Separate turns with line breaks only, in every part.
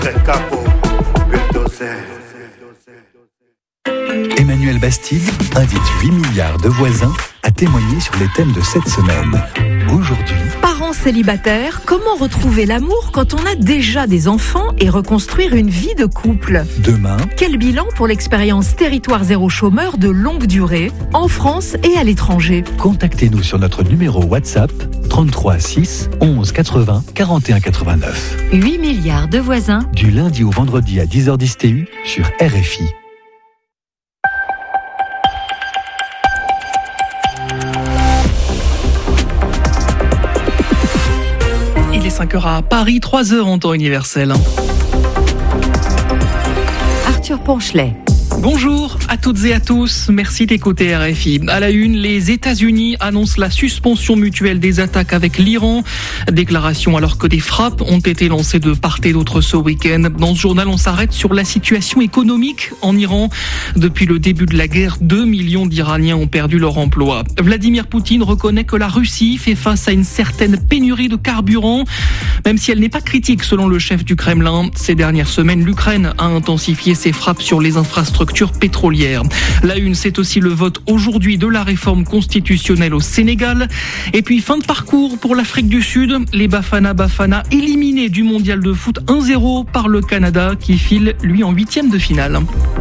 Emmanuel Bastide invite 8 milliards de voisins à témoigner sur les thèmes de cette semaine. Aujourd'hui,
parents célibataires, comment retrouver l'amour quand on a déjà des enfants et reconstruire une vie de couple?
demain,
Quel bilan pour l'expérience Territoire Zéro Chômeur de longue durée, en France et à l'étranger?
contactez-nous sur notre numéro WhatsApp 33 6 11 80 41 89.
8 milliards de voisins.
Du lundi au vendredi à 10h10 TU sur RFI.
Il est 5h à Paris, 3h en temps universel.
Arthur Ponchelet.
Bonjour à toutes et à tous, merci d'écouter RFI. À la une, les États-Unis annoncent la suspension mutuelle des attaques avec l'Iran. Déclaration alors que des frappes ont été lancées de part et d'autre ce week-end. Dans ce journal, on s'arrête sur la situation économique en Iran. Depuis le début de la guerre, 2 millions d'Iraniens ont perdu leur emploi. Vladimir Poutine reconnaît que la Russie fait face à une certaine pénurie de carburant, même si elle n'est pas critique selon le chef du Kremlin. Ces dernières semaines, l'Ukraine a intensifié ses frappes sur les infrastructures pétrolières. La une, c'est aussi le vote aujourd'hui de la réforme constitutionnelle au Sénégal. Et puis fin de parcours pour l'Afrique du Sud. Les Bafana éliminés du mondial de foot 1-0 par le Canada qui file lui en 8e de finale.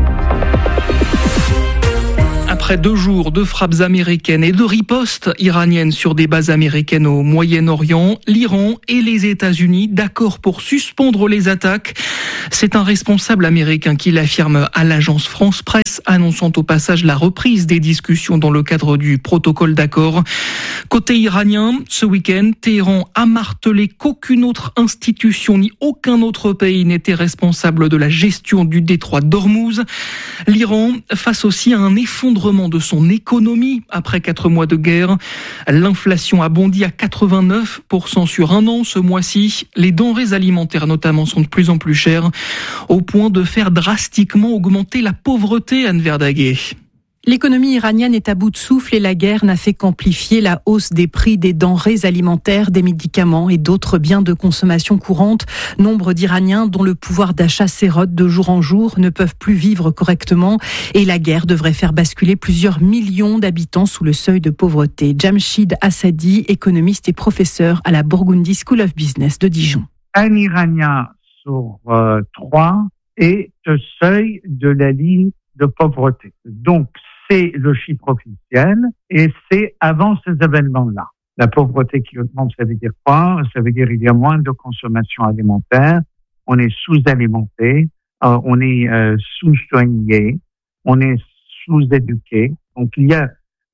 Après 2 jours de frappes américaines et de ripostes iraniennes sur des bases américaines au Moyen-Orient, l'Iran et les États-Unis d'accord pour suspendre les attaques. C'est un responsable américain qui l'affirme à l'agence France Presse, annonçant au passage la reprise des discussions dans le cadre du protocole d'accord. Côté iranien, ce week-end, Téhéran a martelé qu'aucune autre institution ni aucun autre pays n'était responsable de la gestion du détroit d'Ormuz. L'Iran face aussi à un effondrement de son économie après 4 mois de guerre. L'inflation a bondi à 89% sur un an ce mois-ci. Les denrées alimentaires notamment sont de plus en plus chères, au point de faire drastiquement augmenter la pauvreté, Anne Verdaguet.
L'économie iranienne est à bout de souffle et la guerre n'a fait qu'amplifier la hausse des prix des denrées alimentaires, des médicaments et d'autres biens de consommation courante. Nombre d'Iraniens dont le pouvoir d'achat s'érode de jour en jour ne peuvent plus vivre correctement et la guerre devrait faire basculer plusieurs millions d'habitants sous le seuil de pauvreté. Jamshid Assadi, économiste et professeur à la Burgundy School of Business de Dijon.
Un Iranien sur 3 est au seuil de la ligne de pauvreté. Donc, c'est le chiffre officiel et c'est avant ces événements-là. La pauvreté qui augmente, ça veut dire quoi? Ça veut dire qu'il y a moins de consommation alimentaire, on est sous-alimenté, on est sous-soigné, on est sous-éduqué. Donc, il y a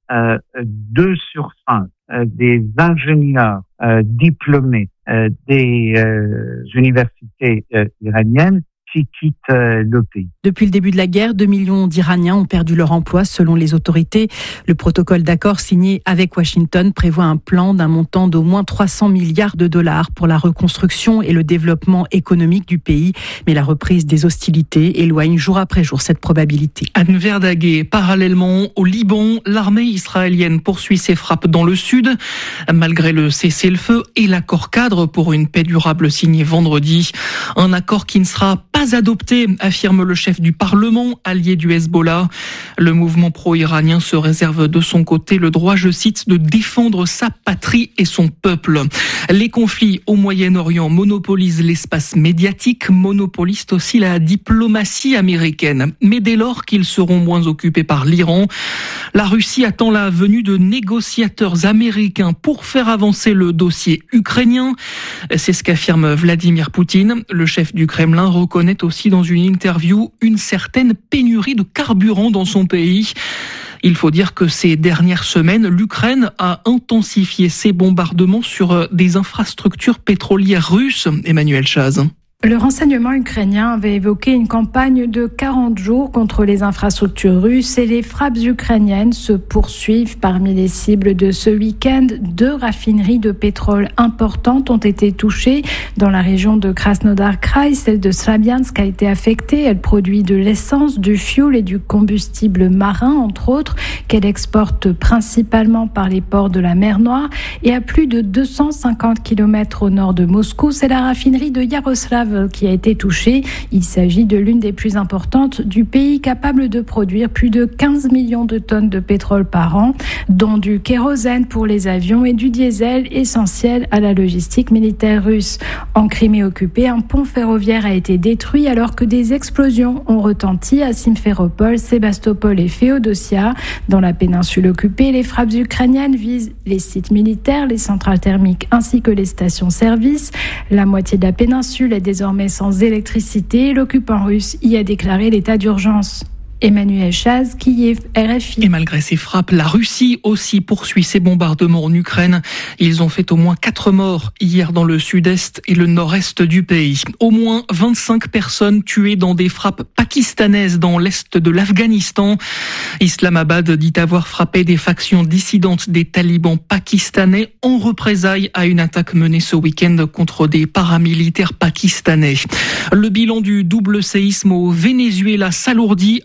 2 sur 5 des ingénieurs diplômés des universités iraniennes qui quittent le pays.
Depuis le début de la guerre, 2 millions d'Iraniens ont perdu leur emploi selon les autorités. Le protocole d'accord signé avec Washington prévoit un plan d'un montant d'au moins 300 milliards de dollars pour la reconstruction et le développement économique du pays. Mais la reprise des hostilités éloigne jour après jour cette probabilité.
Anne Verdaguet, parallèlement au Liban, l'armée israélienne poursuit ses frappes dans le sud. Malgré le cessez-le-feu et l'accord cadre pour une paix durable signé vendredi, un accord qui ne sera pas adopté, affirme le chef du Parlement, allié du Hezbollah. Le mouvement pro-iranien se réserve de son côté le droit, je cite, de défendre sa patrie et son peuple. Les conflits au Moyen-Orient monopolisent l'espace médiatique, monopolisent aussi la diplomatie américaine. Mais dès lors qu'ils seront moins occupés par l'Iran, la Russie attend la venue de négociateurs américains pour faire avancer le dossier ukrainien. C'est ce qu'affirme Vladimir Poutine. Le chef du Kremlin reconnaît aussi dans une interview une certaine pénurie de carburant dans son pays. Il faut dire que ces dernières semaines, l'Ukraine a intensifié ses bombardements sur des infrastructures pétrolières russes. Emmanuel Chaz.
Le renseignement ukrainien avait évoqué une campagne de 40 jours contre les infrastructures russes et les frappes ukrainiennes se poursuivent. Parmi les cibles de ce week-end, 2 raffineries de pétrole importantes ont été touchées dans la région de Krasnodar Krai. Celle de Slabiansk a été affectée. Elle produit de l'essence, du fioul et du combustible marin, entre autres, qu'elle exporte principalement par les ports de la mer Noire. Et à plus de 250 km au nord de Moscou, c'est la raffinerie de Yaroslav grave qui a été touchée. Il s'agit de l'une des plus importantes du pays, capable de produire plus de 15 millions de tonnes de pétrole par an, dont du kérosène pour les avions et du diesel essentiel à la logistique militaire russe. En Crimée occupée, un pont ferroviaire a été détruit alors que des explosions ont retenti à Simferopol, Sébastopol et Féodosia. Dans la péninsule occupée, les frappes ukrainiennes visent les sites militaires, les centrales thermiques ainsi que les stations-service. La moitié de la péninsule est désormais sans électricité. L'occupant russe y a déclaré l'état d'urgence. Emmanuel Chaz, Kiev, RFI.
Et malgré ces frappes, la Russie aussi poursuit ses bombardements en Ukraine. Ils ont fait au moins 4 morts hier dans le sud-est et le nord-est du pays. Au moins 25 personnes tuées dans des frappes pakistanaises dans l'est de l'Afghanistan. Islamabad dit avoir frappé des factions dissidentes des talibans pakistanais en représailles à une attaque menée ce week-end contre des paramilitaires pakistanais. Le bilan du double séisme au Venezuela s'alourdit.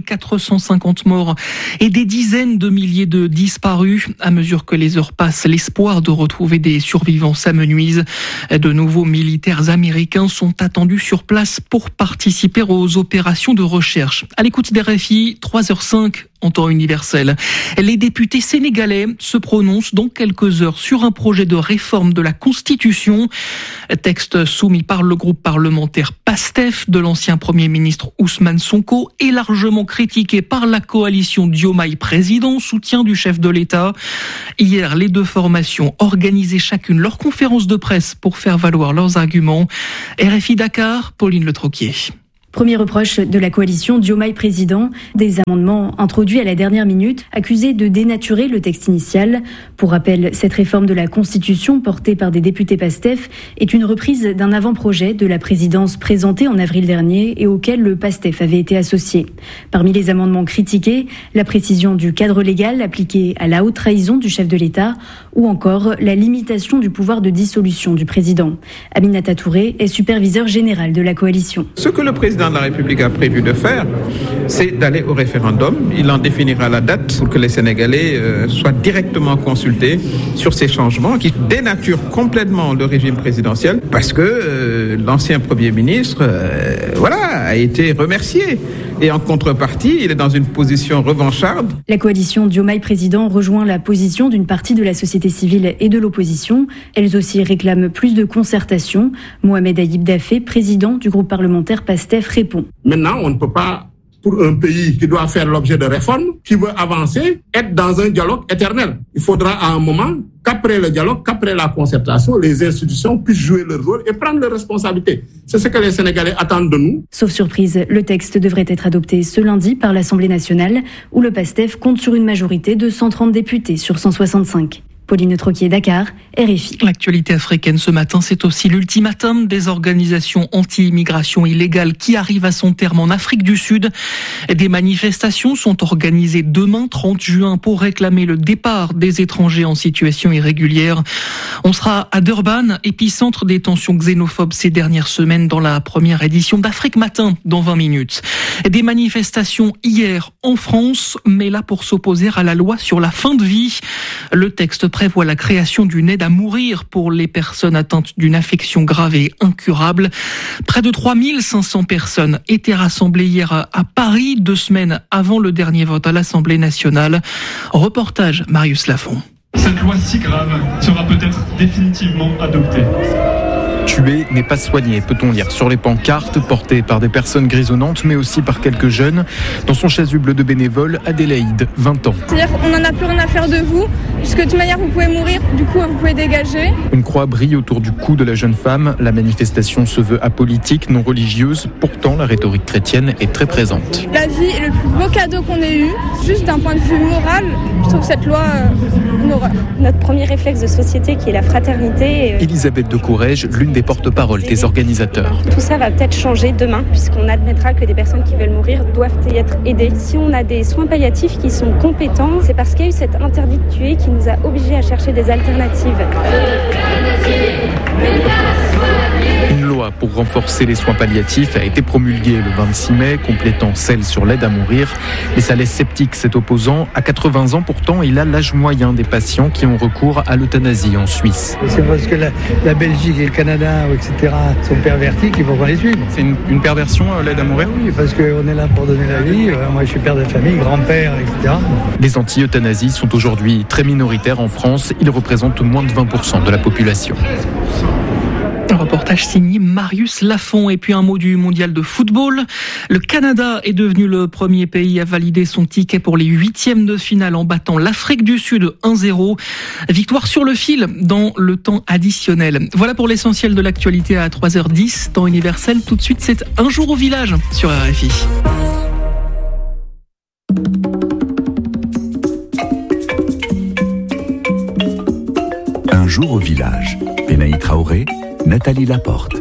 1450 morts et des dizaines de milliers de disparus. À mesure que les heures passent, l'espoir de retrouver des survivants s'amenuise. De nouveaux militaires américains sont attendus sur place pour participer aux opérations de recherche. À l'écoute des RFI, 3h05 en temps universel. Les députés sénégalais se prononcent dans quelques heures sur un projet de réforme de la Constitution. Texte soumis par le groupe parlementaire PASTEF de l'ancien Premier ministre Ousmane Sonko et largement critiqué par la coalition Diomaye Président, soutien du chef de l'État. Hier, les deux formations organisaient chacune leur conférence de presse pour faire valoir leurs arguments. RFI Dakar, Pauline Le Troquier.
Premier reproche de la coalition Diomaye Président, des amendements introduits à la dernière minute, accusés de dénaturer le texte initial. Pour rappel, cette réforme de la Constitution portée par des députés PASTEF est une reprise d'un avant-projet de la présidence présenté en avril dernier et auquel le PASTEF avait été associé. Parmi les amendements critiqués, la précision du cadre légal appliqué à la haute trahison du chef de l'État ou encore la limitation du pouvoir de dissolution du président. Aminata Touré est superviseur général de la coalition.
Ce que le président de la République a prévu de faire, c'est d'aller au référendum. Il en définira la date pour que les Sénégalais soient directement consultés sur ces changements qui dénaturent complètement le régime présidentiel parce que l'ancien Premier ministre a été remercié. Et en contrepartie, il est dans une position revancharde.
La coalition Diomaye Président rejoint la position d'une partie de la société civile et de l'opposition. Elles aussi réclament plus de concertation. Mohamed Ayib Dafé, président du groupe parlementaire PASTEF, répond.
Maintenant, on ne peut pas, pour un pays qui doit faire l'objet de réformes, qui veut avancer, être dans un dialogue éternel. Il faudra à un moment qu'après le dialogue, qu'après la concertation, les institutions puissent jouer leur rôle et prendre leurs responsabilités. C'est ce que les Sénégalais attendent de nous.
Sauf surprise, le texte devrait être adopté ce lundi par l'Assemblée nationale, où le PASTEF compte sur une majorité de 130 députés sur 165. Pauline Troquier, Dakar, RFI.
L'actualité africaine ce matin, c'est aussi l'ultimatum des organisations anti-immigration illégale qui arrivent à son terme en Afrique du Sud. Des manifestations sont organisées demain, 30 juin, pour réclamer le départ des étrangers en situation irrégulière. On sera à Durban, épicentre des tensions xénophobes ces dernières semaines dans la première édition d'Afrique Matin, dans 20 minutes. Des manifestations hier en France, mais là pour s'opposer à la loi sur la fin de vie. Le texte prévoit la création d'une aide à mourir pour les personnes atteintes d'une affection grave et incurable. Près de 3500 personnes étaient rassemblées hier à Paris, 2 semaines avant le dernier vote à l'Assemblée nationale. Reportage Marius Lafont.
Cette loi si grave sera peut-être définitivement adoptée.
Tuer n'est pas soigné, peut-on lire sur les pancartes portées par des personnes grisonnantes, mais aussi par quelques jeunes. Dans son chasuble de bénévole, Adélaïde, 20 ans.
C'est-à-dire qu'on n'en a plus rien à faire de vous, puisque de toute manière vous pouvez mourir, du coup vous pouvez dégager.
Une croix brille autour du cou de la jeune femme. La manifestation se veut apolitique, non religieuse. Pourtant, la rhétorique chrétienne est très présente.
La vie est le plus beau cadeau qu'on ait eu. Juste d'un point de vue moral, je trouve cette loi une horreur.
Notre premier réflexe de société qui est la fraternité.
Elisabeth de Courrèges, l'une des porte-parole des organisateurs.
Tout ça va peut-être changer demain, puisqu'on admettra que des personnes qui veulent mourir doivent y être aidées. Si on a des soins palliatifs qui sont compétents, c'est parce qu'il y a eu cet interdit de tuer qui nous a obligés à chercher des alternatives.
Une loi pour renforcer les soins palliatifs a été promulguée le 26 mai, complétant celle sur l'aide à mourir. Mais ça laisse sceptique cet opposant. À 80 ans pourtant, il a l'âge moyen des patients qui ont recours à l'euthanasie en Suisse.
C'est parce que la Belgique et le Canada, etc., sont pervertis qu'il faut pas les suivre.
C'est une perversion, l'aide à mourir ?
Oui, parce qu'on est là pour donner la vie. Moi, je suis père de famille, grand-père, etc.
Les anti-euthanasies sont aujourd'hui très minoritaires en France. Ils représentent moins de 20% de la population.
Un reportage signé Marius Lafont. Et puis un mot du mondial de football. Le Canada est devenu le premier pays à valider son ticket pour les 8e de finale en battant l'Afrique du Sud 1-0. Victoire sur le fil dans le temps additionnel. Voilà pour l'essentiel de l'actualité à 3h10, temps universel. Tout de suite, c'est Un jour au village sur RFI.
Un jour au village. Benaï Traoré, Nathalie Laporte.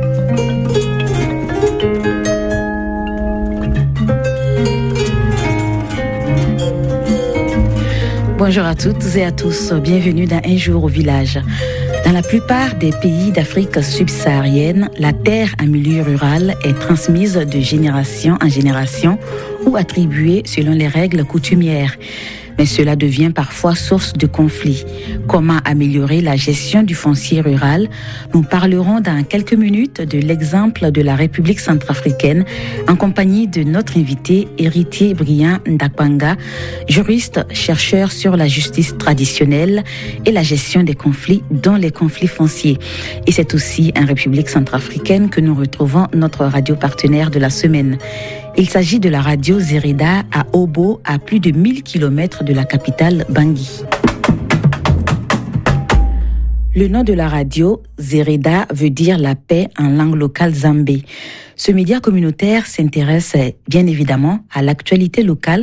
Bonjour à toutes et à tous, bienvenue dans Un jour au village. Dans la plupart des pays d'Afrique subsaharienne, la terre en milieu rural est transmise de génération en génération ou attribuée selon les règles coutumières. Mais cela devient parfois source de conflits. Comment améliorer la gestion du foncier rural? Nous parlerons dans quelques minutes de l'exemple de la République centrafricaine en compagnie de notre invité Héritier Brian Ndakwanga, juriste, chercheur sur la justice traditionnelle et la gestion des conflits, dont les conflits fonciers. Et c'est aussi en République centrafricaine que nous retrouvons notre radio partenaire de la semaine. Il s'agit de la radio Zereda à Obo, à plus de 1000 km de la capitale Bangui. Le nom de la radio, Zereda, veut dire la paix en langue locale zambé. Ce média communautaire s'intéresse bien évidemment à l'actualité locale